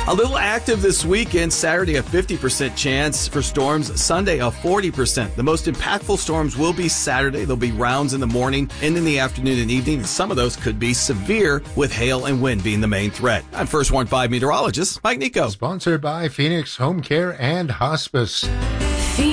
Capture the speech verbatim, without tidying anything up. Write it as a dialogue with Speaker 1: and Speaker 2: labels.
Speaker 1: A little active this weekend. Saturday, a fifty percent chance for storms. Sunday, a forty percent. The most impactful storms will be Saturday. There'll be rounds in the morning and in the afternoon and evening. And some of those could be severe, with hail and wind being the main threat. I'm First Warn five meteorologist Mike Nico.
Speaker 2: Sponsored by Phoenix Home Care and Hospice.